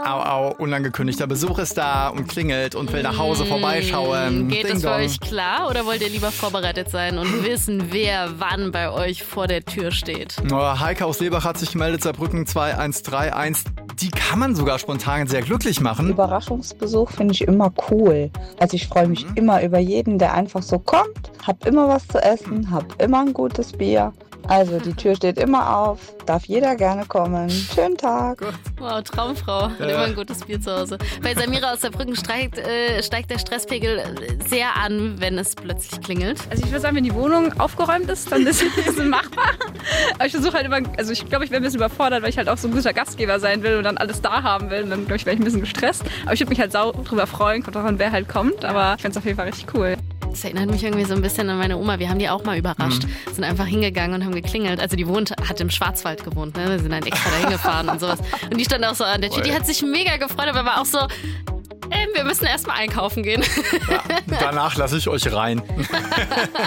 Au, unangekündigter Besuch ist da und klingelt und will nach Hause vorbeischauen. Geht Ding das für dong. euch klar oder wollt ihr lieber vorbereitet sein und wissen, wer wann bei euch vor der Tür steht? Heike aus Lebach hat sich gemeldet, Saarbrücken 2131. Die kann man sogar spontan sehr glücklich machen. Überraschungsbesuch finde ich immer cool. Also ich freue mich immer über jeden, der einfach so kommt, hab immer was zu essen, hab immer ein gutes Bier. Also die Tür steht immer auf, darf jeder gerne kommen. Schönen Tag. Wow, Traumfrau. Hat immer ein gutes Bier zu Hause. Bei Samira aus Saarbrücken steigt der Stresspegel sehr an, wenn es plötzlich klingelt. Also ich würde sagen, wenn die Wohnung aufgeräumt ist, dann ist es machbar. Aber ich versuche halt immer, also ich glaube, ich wäre ein bisschen überfordert, weil ich halt auch so ein guter Gastgeber sein will und dann alles da haben will. Und dann, glaube ich, wäre ich ein bisschen gestresst. Aber ich würde mich halt drüber freuen, kommt auch an, wer halt kommt. Aber ich fände es auf jeden Fall richtig cool. Das erinnert mich irgendwie so ein bisschen an meine Oma. Wir haben die auch mal überrascht. Sind einfach hingegangen und haben geklingelt. Also die hat im Schwarzwald gewohnt. Ne? Wir sind dann extra dahin gefahren und sowas. Und die stand auch so an der Tür. Die hat sich mega gefreut, aber war auch so, wir müssen erst mal einkaufen gehen. Ja, danach lasse ich euch rein.